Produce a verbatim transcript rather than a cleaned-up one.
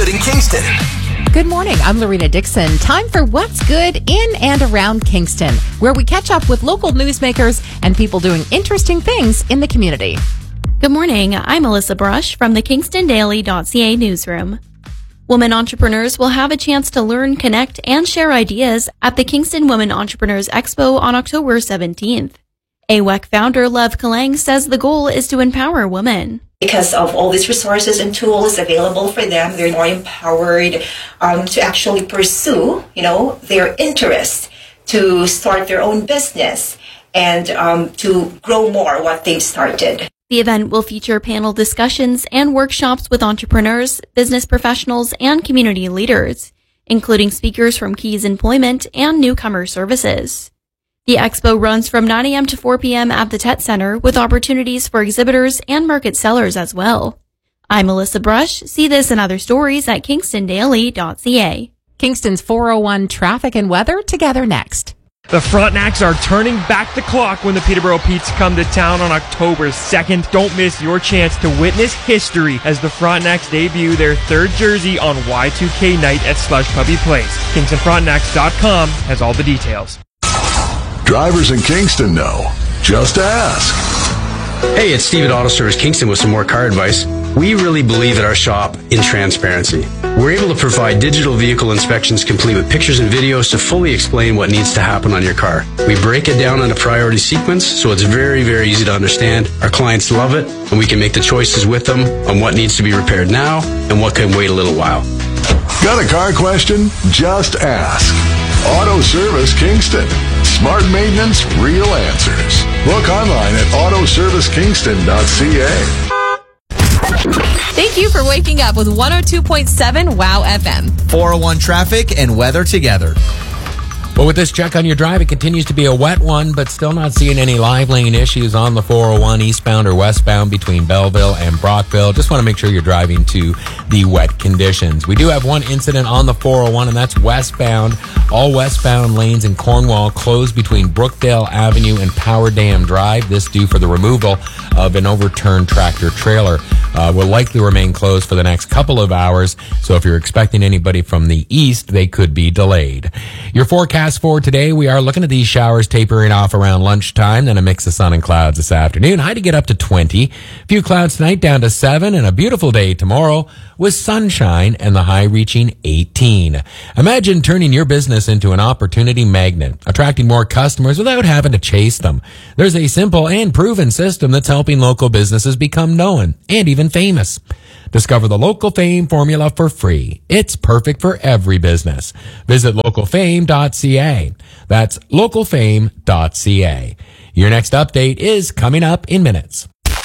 good in Kingston? Good morning. I'm Lorena Dixon. Time for What's Good in and around Kingston, where we catch up with local newsmakers and people doing interesting things in the community. Good morning. I'm Melissa Brush from the Kingston Daily dot C A newsroom. Women entrepreneurs will have a chance to learn, connect, and share ideas at the Kingston Women Entrepreneurs Expo on October seventeenth. A W E C founder Lev Kalang says the goal is to empower women. Because of all these resources and tools available for them, they're more empowered um, to actually pursue, you know, their interests, to start their own business, and um, to grow more what they've started. The event will feature panel discussions and workshops with entrepreneurs, business professionals, and community leaders, including speakers from Keys Employment and Newcomer Services. The expo runs from nine a.m. to four p.m. at the Tet Center, with opportunities for exhibitors and market sellers as well. I'm Melissa Brush. See this and other stories at Kingston Daily dot C A. Kingston's four oh one traffic and weather together next. The Frontenacs are turning back the clock when the Peterborough Petes come to town on October second. Don't miss your chance to witness history as the Frontenacs debut their third jersey on Y two K night at Slush Puppy Place. Kingston Frontenacs dot com has all the details. Drivers in Kingston know. Just ask. Hey, it's Steve at Auto Service Kingston with some more car advice. We really believe at our shop in transparency. We're able to provide digital vehicle inspections complete with pictures and videos to fully explain what needs to happen on your car. We break it down in a priority sequence, so it's very, very easy to understand. Our clients love it, and we can make the choices with them on what needs to be repaired now and what can wait a little while. Got a car question? Just ask. Auto Service Kingston. Smart maintenance, real answers. Look online at auto service kingston dot c a. Thank you for waking up with one oh two point seven WOW F M. four oh one traffic and weather together. Well, with this check on your drive, it continues to be a wet one, but still not seeing any live lane issues on the four oh one eastbound or westbound between Belleville and Brockville. Just want to make sure you're driving to the wet conditions. We do have one incident on the four oh one, and that's westbound. All westbound lanes in Cornwall closed between Brookdale Avenue and Power Dam Drive. This due for the removal of an overturned tractor trailer. Uh, will likely remain closed for the next couple of hours, so if you're expecting anybody from the east, they could be delayed. Your forecast for today, we are looking at these showers tapering off around lunchtime, then a mix of sun and clouds this afternoon. High to get up to twenty. A few clouds tonight down to seven, and a beautiful day tomorrow with sunshine and the high reaching eighteen. Imagine turning your business into an opportunity magnet, attracting more customers without having to chase them. There's a simple and proven system that's helping local businesses become known and even famous. Discover the Local Fame formula for free. It's perfect for every business. Visit local fame dot c a. That's local fame dot c a. Your next update is coming up in minutes.